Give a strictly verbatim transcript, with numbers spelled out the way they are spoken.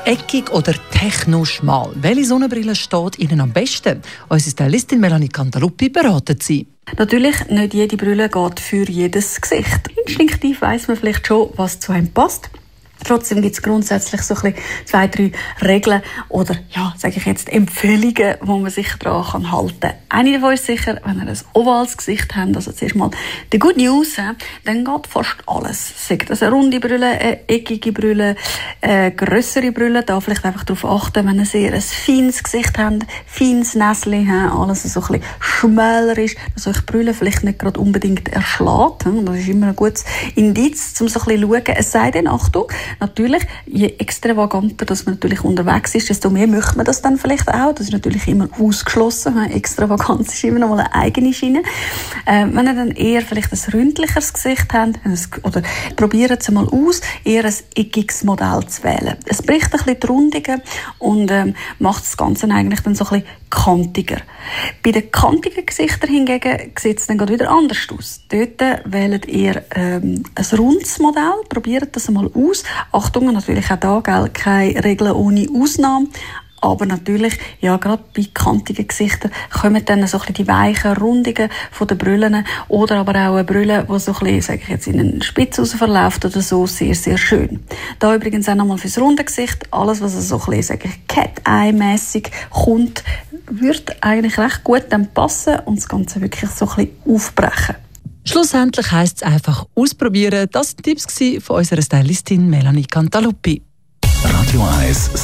eckig oder techno-schmal? Welche Sonnenbrille steht Ihnen am besten? Unsere Stylistin Melanie Cantaluppi beratet Sie. Natürlich, nicht jede Brille geht für jedes Gesicht. Instinktiv weiss man vielleicht schon, was zu einem passt. Trotzdem gibt es grundsätzlich so ein bisschen zwei, drei Regeln oder, ja, sage ich jetzt, Empfehlungen, wo man sich daran halten kann. Eine davon ist sicher, wenn ihr ein ovales Gesicht habt, also zuerst mal die Good News, dann geht fast alles. Sei das eine runde Brille, eine eckige Brille, eine grössere Brille, da vielleicht einfach darauf achten, wenn ihr sehr ein feines Gesicht habt, feines Näschen, alles so ein bisschen schmäler ist, dass euch die Brille vielleicht nicht gerade unbedingt erschlägt. Das ist immer ein gutes Indiz, um so ein bisschen zu schauen. Es sei denn, Achtung, natürlich, je extravaganter dass man natürlich unterwegs ist, desto mehr möchte man das dann vielleicht auch. Das ist natürlich immer ausgeschlossen. Extravaganz ist immer noch mal eine eigene Schiene. Äh, wenn ihr dann eher vielleicht ein ründlicheres Gesicht habt, oder probiert es mal aus, eher ein eckiges Modell zu wählen. Es bricht ein bisschen die Rundungen und ähm, macht das Ganze eigentlich dann so ein bisschen kantiger. Bei den kantigen Gesichtern hingegen sieht es dann gerade wieder anders aus. Dort wählt ihr ähm, ein rundes Modell, probiert das mal aus. Achtung, natürlich auch da, gell, keine Regeln ohne Ausnahme. Aber natürlich, ja, gerade bei kantigen Gesichtern kommen dann so ein bisschen die weichen Rundungen von den Brillen oder aber auch eine Brille, die so ein bisschen, sage ich jetzt, in einen Spitz raus verläuft oder so, sehr, sehr schön. Da übrigens auch nochmal fürs runde Gesicht, alles, was so ein bisschen, sage ich, Cat-Eye-mässig kommt, wird eigentlich recht gut dann passen und das Ganze wirklich so ein bisschen aufbrechen. Schlussendlich heisst es einfach ausprobieren. Das waren Tipps von unserer Stylistin Melanie Cantaluppi. Radio eins